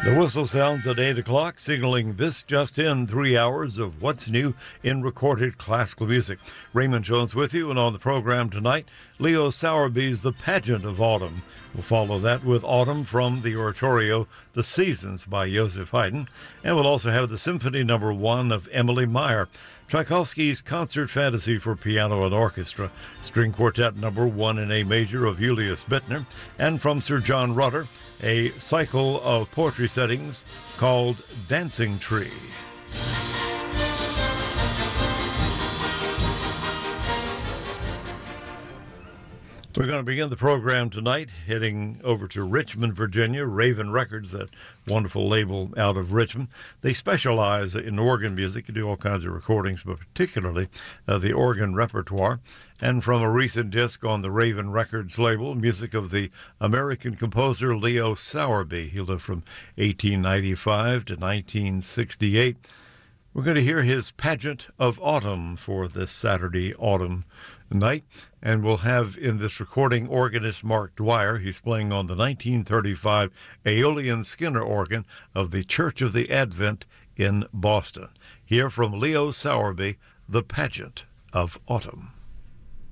The whistle sounds at 8 o'clock, signaling this just in 3 hours of what's new in recorded classical music. Raymond Jones with you, and on the program tonight, Leo Sowerby's The Pageant of Autumn. We'll follow that with Autumn from the oratorio The Seasons by Joseph Haydn, and we'll also have the Symphony No. 1 of Emily Meyer, Tchaikovsky's Concert Fantasy for Piano and Orchestra, String Quartet No. 1 in A Major of Julius Bittner, and from Sir John Rutter, a cycle of poetry settings called Dancing Tree. We're going to begin the program tonight heading over to Richmond, Virginia. Raven Records, that wonderful label out of Richmond. They specialize in organ music. They do all kinds of recordings, but particularly the organ repertoire. And from a recent disc on the Raven Records label, music of the American composer Leo Sowerby. He lived from 1895 to 1968. We're going to hear his Pageant of Autumn for this Saturday autumn night, and we'll have in this recording organist Mark Dwyer. He's playing on the 1935 Aeolian Skinner organ of the Church of the Advent in Boston. Here from Leo Sowerby, The Pageant of Autumn.